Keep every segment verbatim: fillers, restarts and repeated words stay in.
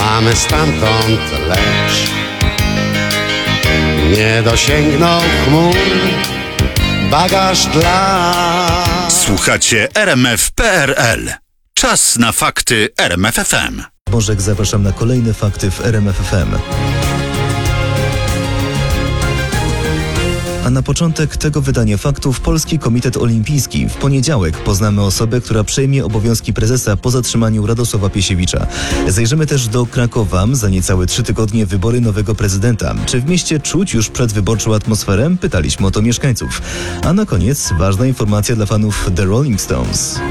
mamy stamtąd, lecz nie dosięgnął chmur bagaż dla... Słuchacie R M F kropka P R L. Czas na fakty R M F F M. Bożek, zapraszam na kolejne fakty w R M F F M. A na początek tego wydania faktów Polski Komitet Olimpijski. W poniedziałek poznamy osobę, która przejmie obowiązki prezesa po zatrzymaniu Radosława Piesiewicza. Zajrzymy też do Krakowa. Za niecałe trzy tygodnie wybory nowego prezydenta. Czy w mieście czuć już przedwyborczą atmosferę? Pytaliśmy o to mieszkańców. A na koniec ważna informacja dla fanów The Rolling Stones.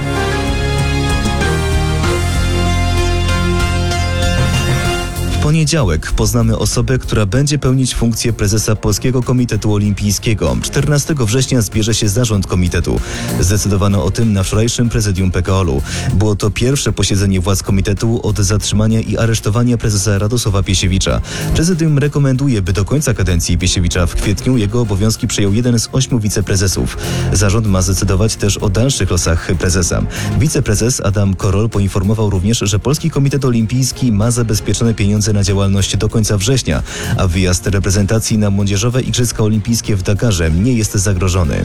W poniedziałek poznamy osobę, która będzie pełnić funkcję prezesa Polskiego Komitetu Olimpijskiego. czternastego września zbierze się zarząd komitetu. Zdecydowano o tym na wczorajszym prezydium P K O L-u. Było to pierwsze posiedzenie władz komitetu od zatrzymania i aresztowania prezesa Radosława Piesiewicza. Prezydium rekomenduje, by do końca kadencji Piesiewicza w kwietniu jego obowiązki przejął jeden z ośmiu wiceprezesów. Zarząd ma zdecydować też o dalszych losach prezesa. Wiceprezes Adam Korol poinformował również, że Polski Komitet Olimpijski ma zabezpieczone pieniądze na działalność do końca września, a wyjazd reprezentacji na młodzieżowe Igrzyska Olimpijskie w Dakarze nie jest zagrożony.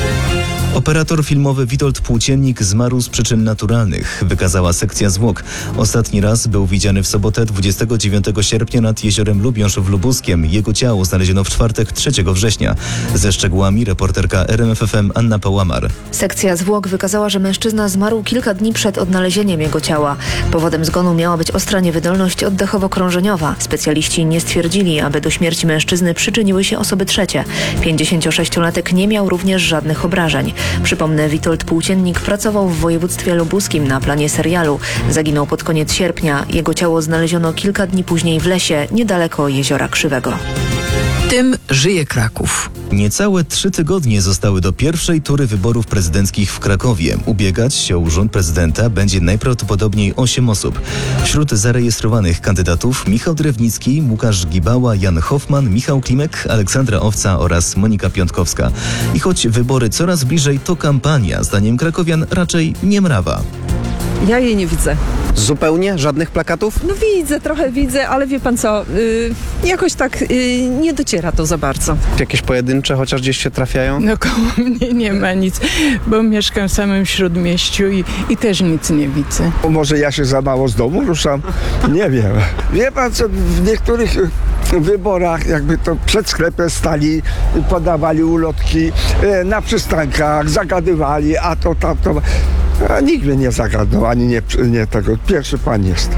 Operator filmowy Witold Płóciennik zmarł z przyczyn naturalnych, wykazała sekcja zwłok. Ostatni raz był widziany w sobotę dwudziestego dziewiątego sierpnia nad jeziorem Lubiąż w Lubuskiem. Jego ciało znaleziono w czwartek trzeciego września. Ze szczegółami reporterka R M F F M Anna Pałamar. Sekcja zwłok wykazała, że mężczyzna zmarł kilka dni przed odnalezieniem jego ciała. Powodem zgonu miała być ostra niewydolność oddechowo-krążeniowa. Specjaliści nie stwierdzili, aby do śmierci mężczyzny przyczyniły się osoby trzecie. pięćdziesięciosześciolatek nie miał również żadnych obrażeń. Przypomnę, Witold Płóciennik pracował w województwie lubuskim na planie serialu. Zaginął pod koniec sierpnia. Jego ciało znaleziono kilka dni później w lesie, niedaleko Jeziora Krzywego. Tym żyje Kraków. Niecałe trzy tygodnie zostały do pierwszej tury wyborów prezydenckich w Krakowie. Ubiegać się o urząd prezydenta będzie najprawdopodobniej osiem osób. Wśród zarejestrowanych kandydatów Michał Drewnicki, Łukasz Gibała, Jan Hoffman, Michał Klimek, Aleksandra Owca oraz Monika Piątkowska. I choć wybory coraz bliżej, to kampania, zdaniem krakowian, raczej nie mrawa. Ja jej nie widzę. Zupełnie? Żadnych plakatów? No widzę, trochę widzę, ale wie pan co, yy, jakoś tak yy, nie dociera to za bardzo. Jakieś pojedyncze chociaż gdzieś się trafiają? No koło mnie nie ma nic, bo mieszkam w samym Śródmieściu i, i też nic nie widzę. Może ja się za mało z domu ruszam? Nie wiem. Wie pan co, w niektórych wyborach jakby to przed sklepem stali, podawali ulotki, na przystankach zagadywali, a to tamto. A nikt mnie nie zagadnął, ani nie, nie tego. Pierwszy pan jest.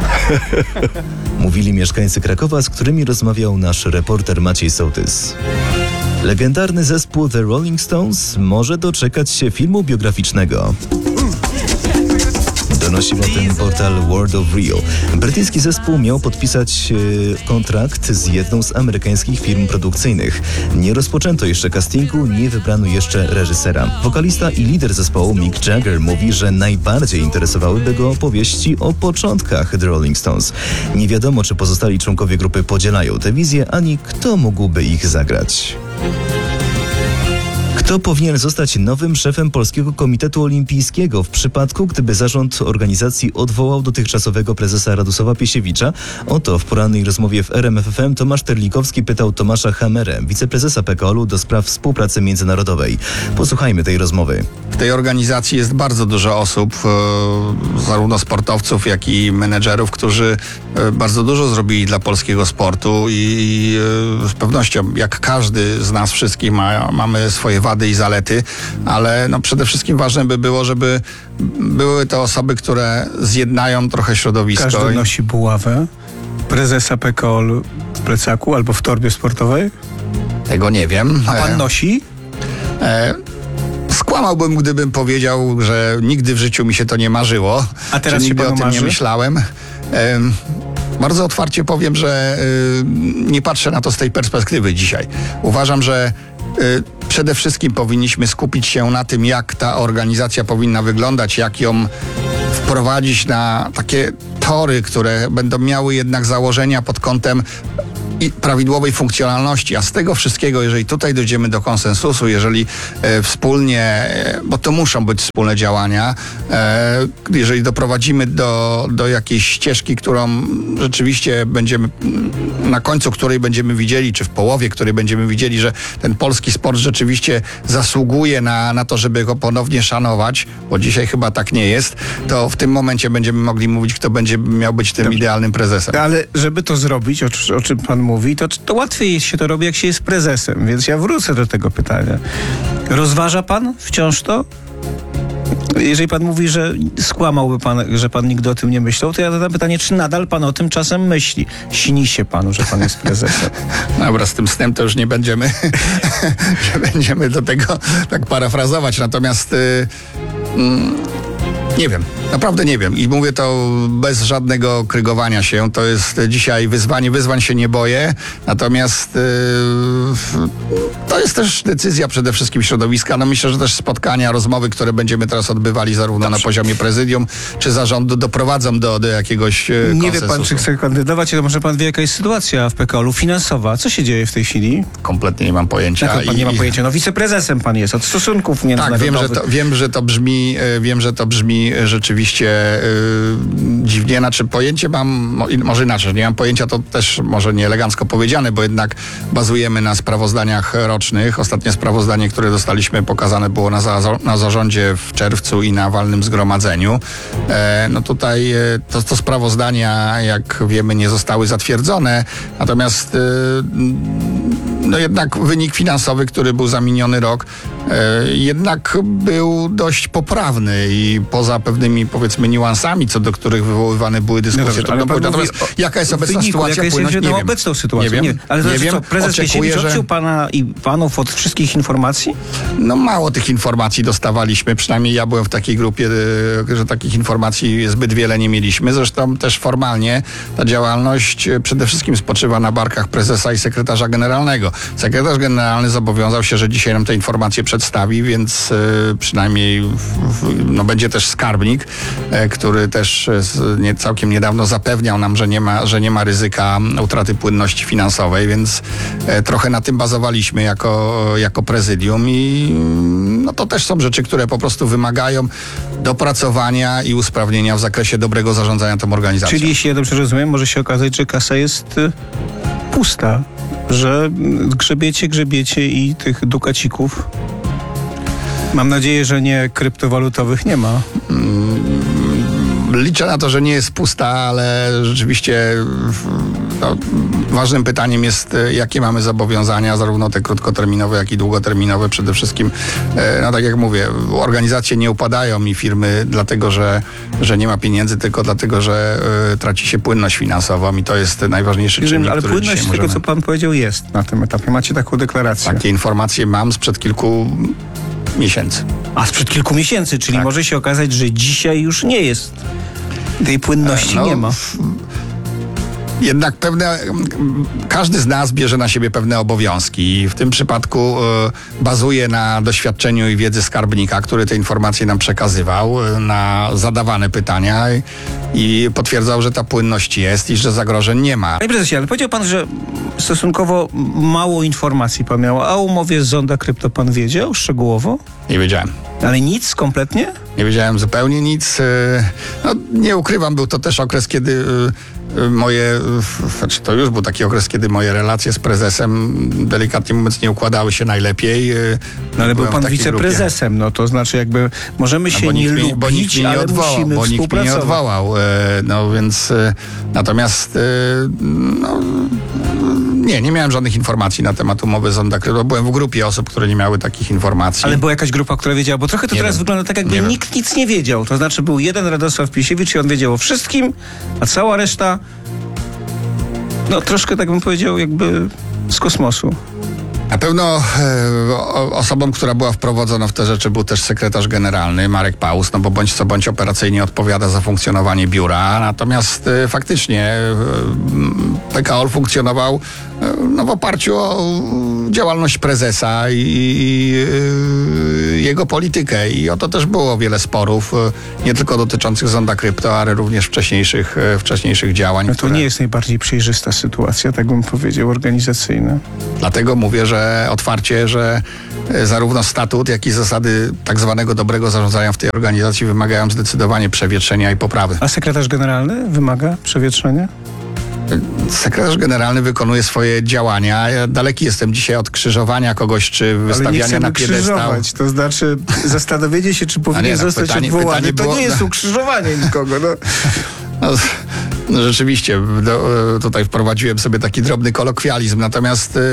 Mówili mieszkańcy Krakowa, z którymi rozmawiał nasz reporter Maciej Sołtys. Legendarny zespół The Rolling Stones może doczekać się filmu biograficznego. Donosi o tym portal World of Real. Brytyjski zespół miał podpisać e, kontrakt z jedną z amerykańskich firm produkcyjnych. Nie rozpoczęto jeszcze castingu, nie wybrano jeszcze reżysera. Wokalista i lider zespołu Mick Jagger mówi, że najbardziej interesowałyby go opowieści o początkach The Rolling Stones. Nie wiadomo, czy pozostali członkowie grupy podzielają tę wizję, ani kto mógłby ich zagrać. Kto powinien zostać nowym szefem Polskiego Komitetu Olimpijskiego w przypadku, gdyby zarząd organizacji odwołał dotychczasowego prezesa Radosława Piesiewicza? O to w porannej rozmowie w R M F F M Tomasz Terlikowski pytał Tomasza Hamerę, wiceprezesa P K O L-u do spraw współpracy międzynarodowej. Posłuchajmy tej rozmowy. W tej organizacji jest bardzo dużo osób, e, zarówno sportowców, jak i menedżerów, którzy e, bardzo dużo zrobili dla polskiego sportu i e, z pewnością, jak każdy z nas wszystkich ma, mamy swoje wady i zalety, ale no przede wszystkim ważne by było, żeby były to osoby, które zjednają trochę środowisko. Każdy nosi buławę prezesa P K O L w plecaku albo w torbie sportowej? Tego nie wiem. A pan nosi? E, Skłamałbym, gdybym powiedział, że nigdy w życiu mi się to nie marzyło. A teraz się nigdy panu o tym marzy? nie myślałem. E, bardzo otwarcie powiem, że e, nie patrzę na to z tej perspektywy dzisiaj. Uważam, że e, przede wszystkim powinniśmy skupić się na tym, jak ta organizacja powinna wyglądać, jak ją wprowadzić na takie tory, które będą miały jednak założenia pod kątem i prawidłowej funkcjonalności, a z tego wszystkiego, jeżeli tutaj dojdziemy do konsensusu, jeżeli e, wspólnie, e, bo to muszą być wspólne działania, e, jeżeli doprowadzimy do, do jakiejś ścieżki, którą rzeczywiście będziemy, na końcu której będziemy widzieli, czy w połowie której będziemy widzieli, że ten polski sport rzeczywiście zasługuje na, na to, żeby go ponownie szanować, bo dzisiaj chyba tak nie jest, to w tym momencie będziemy mogli mówić, kto będzie miał być tym Dobrze. idealnym prezesem. Ale żeby to zrobić, o, o czym pan mówi, to, to łatwiej się to robi, jak się jest prezesem. Więc ja wrócę do tego pytania. Rozważa pan wciąż to? Jeżeli pan mówi, że skłamałby pan, że pan nigdy o tym nie myślał, to ja zadam pytanie, czy nadal pan o tym czasem myśli? Śni się panu, że pan jest prezesem? Dobra, z tym snem to już nie będziemy, że będziemy do tego tak parafrazować. Natomiast y, mm, nie wiem, naprawdę nie wiem. I mówię to bez żadnego krygowania się. To jest dzisiaj wyzwanie. Wyzwań się nie boję. Natomiast yy, to jest też decyzja przede wszystkim środowiska. No myślę, że też spotkania, rozmowy, które będziemy teraz odbywali zarówno Dobrze. na poziomie prezydium, czy zarządu, doprowadzą do, do jakiegoś yy, Nie konsensusu. wie pan, czy chce kandydować, ale może pan wie, jaka jest sytuacja w P K O L-u finansowa. Co się dzieje w tej chwili? Kompletnie nie mam pojęcia. Jak pan I, nie ma pojęcia? No wiceprezesem pan jest, od stosunków Tak, międzynarodowych. wiem, że to, wiem, że to brzmi, yy, wiem, że to brzmi rzeczywiście Yy, dziwnie, znaczy pojęcie mam, może inaczej, nie mam pojęcia, to też może nie elegancko powiedziane, bo jednak bazujemy na sprawozdaniach rocznych. Ostatnie sprawozdanie, które dostaliśmy, pokazane było na, za, na zarządzie w czerwcu i na walnym zgromadzeniu. E, no tutaj e, to, to sprawozdania, jak wiemy, nie zostały zatwierdzone, natomiast e, no jednak wynik finansowy, który był za miniony rok, e, jednak był dość poprawny i poza pewnymi, powiedzmy, niuansami, co do których wywoływane były dyskusje. No dobrze, to ale pan natomiast mówi o jaka jest obecna wyniku, sytuacja? jaka jest Płynność? no, Nie wiem. obecną sytuację? Nie wiem. Nie. Ale to nie znaczy, wiem. co, prezes Oczekuję, Misiewicz że... odciął pana i panów od wszystkich informacji? No mało tych informacji dostawaliśmy, przynajmniej ja byłem w takiej grupie, że takich informacji zbyt wiele nie mieliśmy. Zresztą też formalnie ta działalność przede wszystkim spoczywa na barkach prezesa i sekretarza generalnego. Sekretarz generalny zobowiązał się, że dzisiaj nam te informacje przedstawi, więc y, przynajmniej w, w, no będzie też skarbnik, y, który też y, nie, całkiem niedawno zapewniał nam, że nie ma, że nie ma ryzyka utraty płynności finansowej, więc y, trochę na tym bazowaliśmy jako, jako prezydium i no to też są rzeczy, które po prostu wymagają dopracowania i usprawnienia w zakresie dobrego zarządzania tą organizacją. Czyli jeśli ja dobrze rozumiem, może się okazać, że kasa jest y, pusta, że grzebiecie, grzebiecie i tych dukacików, mam nadzieję, że nie kryptowalutowych, nie ma. Liczę na to, że nie jest pusta, ale rzeczywiście no, ważnym pytaniem jest, jakie mamy zobowiązania, zarówno te krótkoterminowe, jak i długoterminowe. Przede wszystkim, no tak jak mówię, organizacje nie upadają i firmy dlatego, że, że nie ma pieniędzy, tylko dlatego, że y, traci się płynność finansową i to jest najważniejszy czynnik, Ale który płynność z dzisiaj tego, możemy... co pan powiedział, jest na tym etapie. Macie taką deklarację. Takie informacje mam sprzed kilku miesięcy. A sprzed kilku miesięcy, czyli Tak. może się okazać, że dzisiaj już nie jest. Tej płynności No, nie ma. Jednak pewne, każdy z nas bierze na siebie pewne obowiązki i w tym przypadku y, bazuje na doświadczeniu i wiedzy skarbnika, który te informacje nam przekazywał, y, na zadawane pytania i, i potwierdzał, że ta płynność jest i że zagrożeń nie ma. Panie prezesie, ale powiedział pan, że stosunkowo mało informacji pan miał, a o umowie z Zonda Krypto pan wiedział szczegółowo? Nie wiedziałem. Ale nic kompletnie? Nie wiedziałem zupełnie nic. Y, no, nie ukrywam, był to też okres, kiedy y, y, moje, y, znaczy to już był taki okres, kiedy moje relacje z prezesem, delikatnie mówiąc, nie układały się najlepiej. Y, No ale był byłem w pan takiej wiceprezesem, no to znaczy jakby możemy się bo nie nikt mnie, lubić, bo nikt mnie nie ale odwołał, musimy bo nikt mnie nie współpracować. odwołał. E, no więc e, natomiast e, no, nie, nie miałem żadnych informacji na temat umowy Zonda Krypto. Byłem w grupie osób, które nie miały takich informacji. Ale była jakaś grupa, która wiedziała, bo trochę to Nie teraz wiem. wygląda tak, jakby Nie wiem. nikt nic nie wiedział. To znaczy był jeden Radosław Pisiewicz i on wiedział o wszystkim, a cała reszta, no troszkę tak bym powiedział, jakby z kosmosu. Na pewno e, o, osobą, która była wprowadzona w te rzeczy, był też sekretarz generalny Marek Paus, no bo bądź co bądź operacyjnie odpowiada za funkcjonowanie biura, natomiast e, faktycznie e, P K O L funkcjonował e, no, w oparciu o działalność prezesa i, i e, jego politykę i o to też było wiele sporów, e, nie tylko dotyczących zonda krypto, ale również wcześniejszych, e, wcześniejszych działań. No to które... nie jest najbardziej przejrzysta sytuacja, tak bym powiedział, organizacyjna. Dlatego mówię, że otwarcie, że zarówno statut, jak i zasady tak zwanego dobrego zarządzania w tej organizacji wymagają zdecydowanie przewietrzenia i poprawy. A sekretarz generalny wymaga przewietrzenia? Sekretarz generalny wykonuje swoje działania. Ja daleki jestem dzisiaj od krzyżowania kogoś, czy wystawiania Ale nie na piedestał. krzyżować, to znaczy zastanowienie się, czy powinien nie, no, zostać pytanie- odwołany. pytanie To było- nie jest ukrzyżowanie nikogo. No. No, no rzeczywiście, do, tutaj wprowadziłem sobie taki drobny kolokwializm, natomiast yy,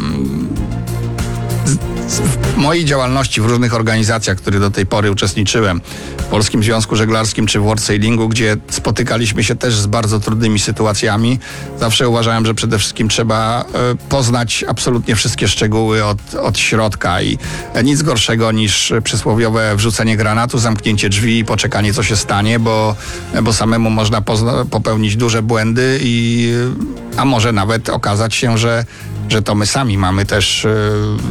w mojej działalności w różnych organizacjach, w których do tej pory uczestniczyłem, w Polskim Związku Żeglarskim czy w World Sailingu, gdzie spotykaliśmy się też z bardzo trudnymi sytuacjami, zawsze uważałem, że przede wszystkim trzeba e, poznać absolutnie wszystkie szczegóły od, od środka i e, nic gorszego niż przysłowiowe wrzucenie granatu, zamknięcie drzwi i poczekanie, co się stanie, bo, bo samemu można pozna- popełnić duże błędy i a może nawet okazać się, że, że to my sami mamy też e,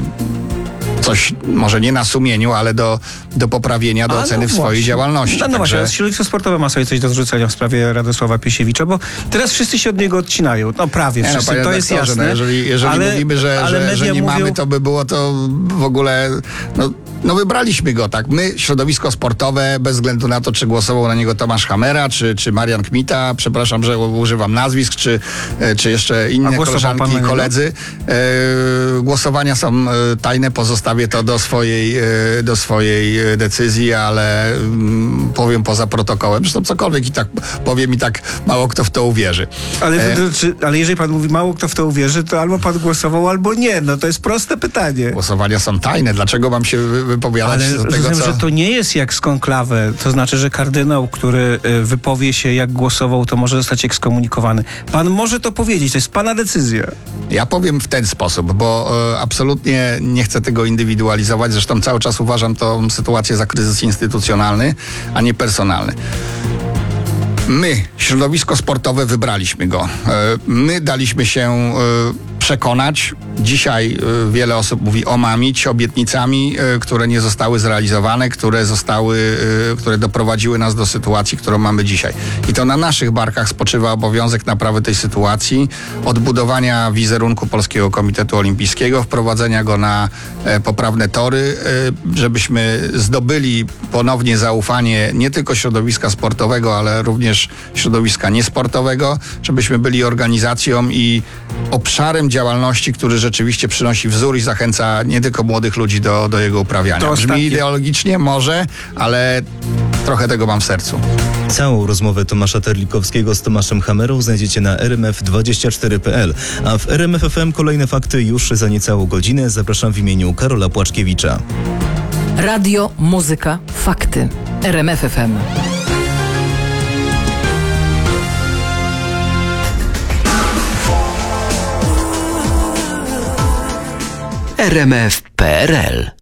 coś, może nie na sumieniu, ale do, do poprawienia, do A, oceny no w swojej właśnie. działalności. No, no Także- właśnie, środowisko sportowe ma sobie coś do zrzucenia w sprawie Radosława Piesiewicza, bo teraz wszyscy się od niego odcinają. No prawie Nie, no, wszyscy, panie to jest redaktorze, jasne. No, jeżeli jeżeli ale, mówimy, że, ale że, że media nie mówią, mamy, to by było to w ogóle... No, no wybraliśmy go, tak? My, środowisko sportowe, bez względu na to, czy głosował na niego Tomasz Hamera, czy, czy Marian Kmita, przepraszam, że używam nazwisk, czy, e, czy jeszcze inne głosował pan koleżanki na i niego? koledzy. E, głosowania są e, tajne, pozostawię to do swojej, e, do swojej e, decyzji, ale mm, powiem poza protokołem. Zresztą cokolwiek i tak powiem i tak mało kto w to uwierzy. Ale, E, to, czy, ale jeżeli pan mówi, mało kto w to uwierzy, to albo pan głosował, albo nie. No to jest proste pytanie. Głosowania są tajne. Dlaczego mam się wy- wypowiadać Ale do tego, rozumiem, co... że to nie jest jak z konklawę. To znaczy, że kardynał, który y, wypowie się, jak głosował, to może zostać ekskomunikowany. Pan może to powiedzieć, to jest pana decyzja. Ja powiem w ten sposób, bo e, absolutnie nie chcę tego indywidualizować. Zresztą cały czas uważam tą sytuację za kryzys instytucjonalny, a nie personalny. My, środowisko sportowe, wybraliśmy go. E, My daliśmy się e, przekonać. Dzisiaj e, wiele osób mówi omamić obietnicami, e, które nie zostały zrealizowane, które zostały, e, które doprowadziły nas do sytuacji, którą mamy dzisiaj. I to na naszych barkach spoczywa obowiązek naprawy tej sytuacji, odbudowania wizerunku Polskiego Komitetu Olimpijskiego, wprowadzenia go na e, poprawne tory, e, żebyśmy zdobyli ponownie zaufanie nie tylko środowiska sportowego, ale również środowiska niesportowego, żebyśmy byli organizacją i obszarem działalności, który rzeczywiście przynosi wzór i zachęca nie tylko młodych ludzi do, do jego uprawiania. To Brzmi ostatnie- ideologicznie, może, ale trochę tego mam w sercu. Całą rozmowę Tomasza Terlikowskiego z Tomaszem Hamerą znajdziecie na r m f dwadzieścia cztery kropka p l. A w R M F F M kolejne fakty już za niecałą godzinę. Zapraszam w imieniu Karola Płaczkiewicza. Radio, muzyka, fakty. R M F F M. R M F P R L